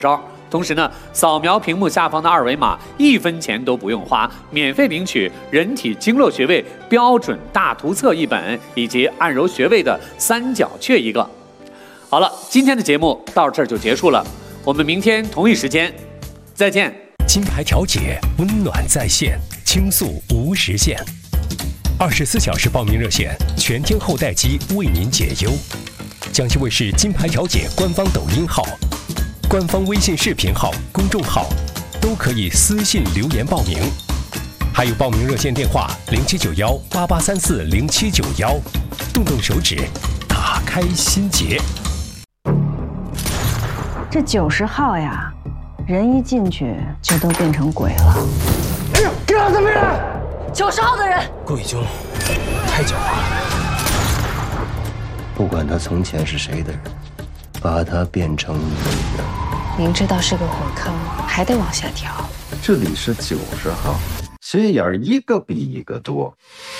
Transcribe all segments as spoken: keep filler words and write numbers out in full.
招。同时呢，扫描屏幕下方的二维码，一分钱都不用花，免费领取人体经络穴位标准大图册一本，以及按揉穴位的三角雀一个。好了，今天的节目到这儿就结束了，我们明天同一时间再见。 金牌调解，温暖在线，倾诉无时限。二十四小时报名热线，全天候待机为您解忧。江西卫视金牌调解官方抖音号、官方微信视频号、公众号都可以私信留言报名，还有报名热线电话零七九幺八八三四零七九幺，动动手指，打开心结。 这九十号呀，人一进去就都变成鬼了。 哎呦，给我这边人！ 九十号的人， 贵兄太狡猾了。 不管他从前是谁的人，把他变成你的人。 明知道是个火坑，还得往下跳。 这里是九十号，心眼儿一个比一个多。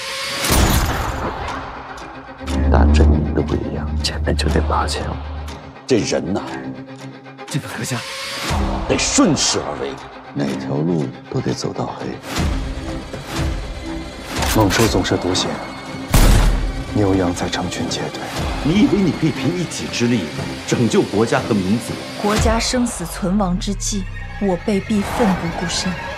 打真名都不一样，前面就得八千了。 这人呐， 这个阁下得顺势而为， 哪条路都得走到黑。 猛兽总是独行，牛羊在成群结队。 你以为你可以凭一己之力拯救国家和民族？ 国家生死存亡之际，我辈必奋不顾身。